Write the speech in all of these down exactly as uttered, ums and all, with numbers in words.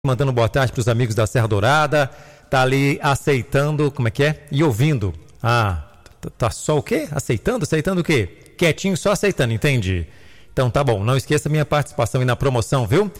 mandando boa tarde para os amigos da Serra Dourada, tá ali aceitando, como é que é? E ouvindo. Ah, tá só o quê? Aceitando? Aceitando o quê? Quietinho, só aceitando, entendi. Então tá bom, não esqueça minha participação aí na promoção, viu?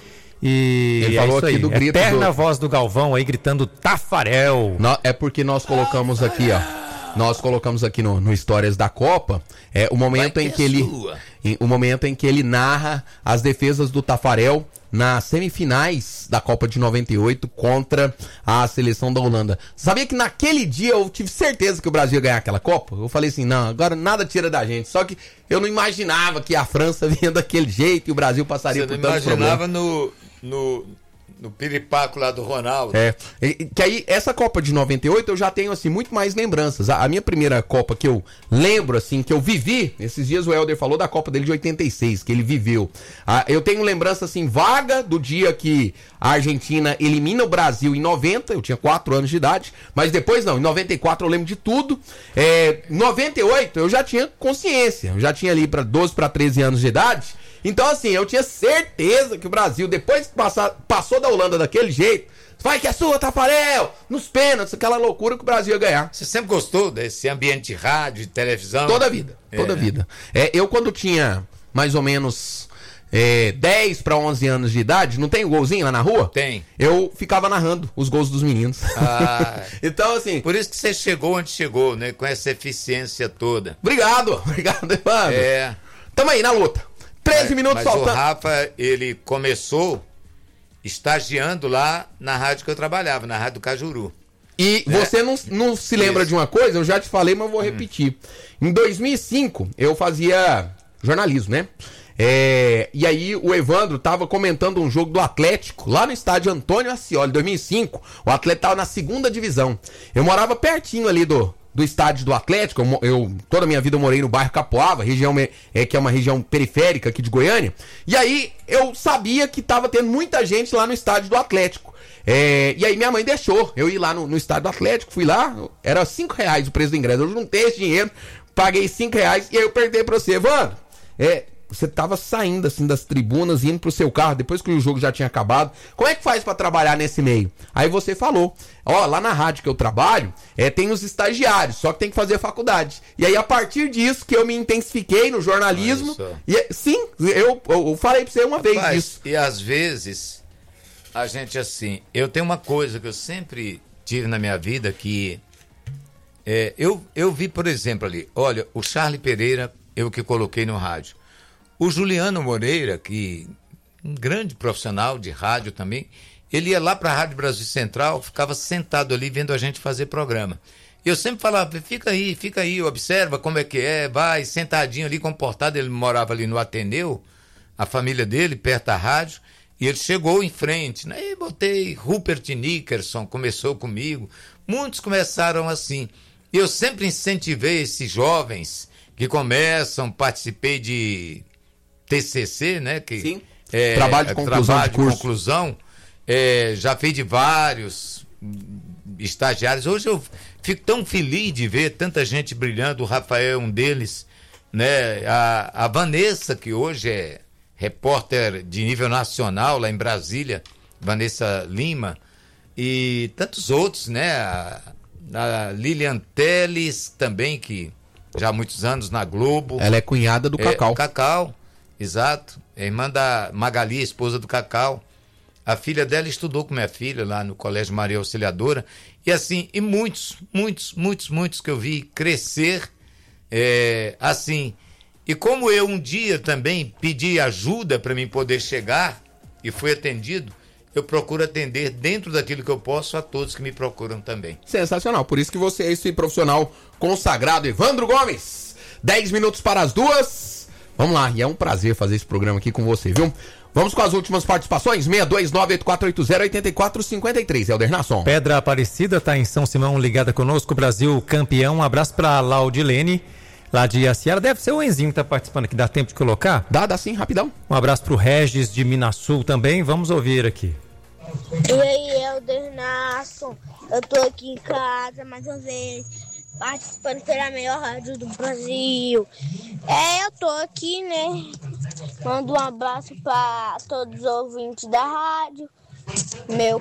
E ele falou é isso aqui aí. do grito Eterna do... voz do Galvão aí gritando Tafarel. Não, é porque nós colocamos aqui, ó. Nós colocamos aqui no, no Histórias da Copa é, o momento em que ele em, o momento em que ele narra as defesas do Tafarel nas semifinais da Copa de noventa e oito contra a seleção da Holanda. Sabia que naquele dia eu tive certeza que o Brasil ia ganhar aquela Copa? Eu falei assim, não, agora nada tira da gente. Só que eu não imaginava que a França vinha daquele jeito e o Brasil passaria Você por tantos problemas. Você não imaginava no... no... No piripaco lá do Ronaldo. É, que aí essa Copa de noventa e oito eu já tenho assim muito mais lembranças. A, a minha primeira Copa que eu lembro assim, que eu vivi, esses dias o Helder falou da Copa dele de oitenta e seis, que ele viveu. Ah, eu tenho lembrança assim vaga do dia que a Argentina elimina o Brasil em noventa, eu tinha quatro anos de idade, mas depois não, em noventa e quatro eu lembro de tudo. É, em noventa e oito eu já tinha consciência, eu já tinha ali para doze para treze anos de idade. Então, assim, eu tinha certeza que o Brasil, depois que passar, passou da Holanda daquele jeito, vai que é sua, Tafarel, nos pênaltis, aquela loucura que o Brasil ia ganhar. Você sempre gostou desse ambiente de rádio, de televisão? Toda a vida, toda a é. vida. É, eu, quando tinha mais ou menos é, dez para onze anos de idade, não tem o golzinho lá na rua? Tem. Eu ficava narrando os gols dos meninos. Ah, então, assim... Por isso que você chegou onde chegou, né? Com essa eficiência toda. Obrigado, obrigado, Evandro. É. Tamo aí na luta. treze minutos mas faltando. O Rafa, ele começou estagiando lá na rádio que eu trabalhava, na Rádio do Cajuru. E né? Você não, não se lembra Isso. de uma coisa? Eu já te falei, mas eu vou repetir. Hum. Em dois mil e cinco, eu fazia jornalismo, né? É, e aí o Evandro tava comentando um jogo do Atlético, lá no estádio Antônio Ascioli, dois mil e cinco. O Atlético tava na segunda divisão. Eu morava pertinho ali do... do estádio do Atlético, eu, eu toda a minha vida eu morei no bairro Capoava, região é, que é uma região periférica aqui de Goiânia, e aí eu sabia que tava tendo muita gente lá no estádio do Atlético, é, e aí minha mãe deixou eu ir lá no, no estádio do Atlético, fui lá, era cinco reais o preço do ingresso, eu juntei esse dinheiro, paguei cinco reais, e aí eu perguntei pra você, Evandro, é... você tava saindo assim das tribunas, indo pro seu carro, depois que o jogo já tinha acabado. Como é que faz pra trabalhar nesse meio? Aí você falou, ó, lá na rádio que eu trabalho, é, tem os estagiários, só que tem que fazer faculdade. E aí a partir disso que eu me intensifiquei no jornalismo, e, sim, eu, eu falei pra você uma Rapaz, vez disso. E às vezes, a gente assim, eu tenho uma coisa que eu sempre tive na minha vida que, é, eu, eu vi, por exemplo ali, olha, o Charlie Pereira, eu que coloquei no rádio. O Juliano Moreira, que um grande profissional de rádio também, ele ia lá para a Rádio Brasil Central, ficava sentado ali vendo a gente fazer programa. Eu sempre falava, fica aí, fica aí, observa como é que é, vai, sentadinho ali, comportado. Ele morava ali no Ateneu, a família dele, perto da rádio, e ele chegou em frente, né? E botei Rupert Nickerson, começou comigo, muitos começaram assim. E eu sempre incentivei esses jovens que começam, participei de... T C C, né? Que Sim. É, trabalho de conclusão. Trabalho de, de conclusão é, já fiz de vários estagiários. Hoje eu fico tão feliz de ver tanta gente brilhando. O Rafael é um deles, né? A, a Vanessa, que hoje é repórter de nível nacional lá em Brasília, Vanessa Lima, e tantos outros, né? A, a Lilian Teles também, que já há muitos anos na Globo. Ela é cunhada do é, Cacau. Cacau. Exato, é irmã da Magali, a esposa do Cacau. A filha dela estudou com minha filha lá no Colégio Maria Auxiliadora. E assim, e muitos, muitos, muitos, muitos que eu vi crescer é, assim. E como eu um dia também pedi ajuda para mim poder chegar e fui atendido, eu procuro atender dentro daquilo que eu posso a todos que me procuram também. Sensacional, por isso que você é esse profissional consagrado, Evandro Gomes. dez minutos para as duas. Vamos lá, e é um prazer fazer esse programa aqui com você, viu? Vamos com as últimas participações, seis dois nove, oito quatro oito zero, oito quatro cinco três, Helder Nasson. Pedra Aparecida está em São Simão, ligada conosco, Brasil campeão. Um abraço para Laudilene, lá de Iaciara. Deve ser o Enzinho que está participando aqui, dá tempo de colocar? Dá, dá sim, rapidão. Um abraço para o Regis de Minasul também, vamos ouvir aqui. E aí, Helder Nasson, eu tô aqui em casa mais uma vez, participando pela melhor rádio do Brasil. É, eu tô aqui, né? Mando um abraço para todos os ouvintes da rádio, Meu